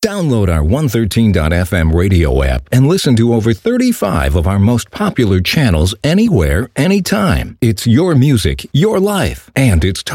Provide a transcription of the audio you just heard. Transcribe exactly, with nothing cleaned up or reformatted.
Download our one thirteen dot f m radio app and listen to over thirty-five of our most popular channels anywhere, anytime. It's your music, your life, and it's